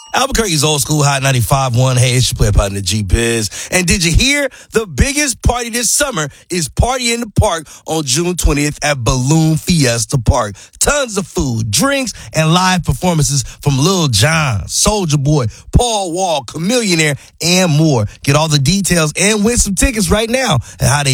Albuquerque's Old School Hot 95.1. Hey, it's your player partner, G-Biz. And did you hear? The biggest party this summer is Party in the Park on June 20th at Balloon Fiesta Park. Tons of food, drinks, and live performances from Lil Jon, Soulja Boy, Paul Wall, Chamillionaire, and more. Get all the details and win some tickets right now at